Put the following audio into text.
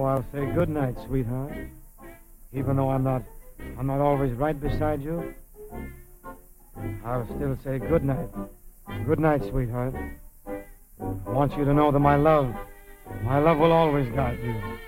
Oh, I'll say good night, sweetheart. Even though I'm not always right beside you, I'll still say good night. Good night, sweetheart. I want you to know that my love will always guide you.